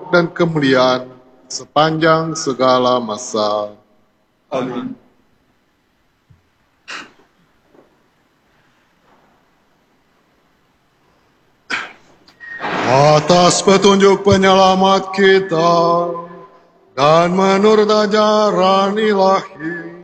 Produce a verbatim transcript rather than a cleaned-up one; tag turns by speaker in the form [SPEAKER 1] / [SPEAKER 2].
[SPEAKER 1] dan kemuliaan sepanjang segala masa.
[SPEAKER 2] Amin.
[SPEAKER 1] Atas petunjuk penyelamat kita dan menurut ajaran ilahi,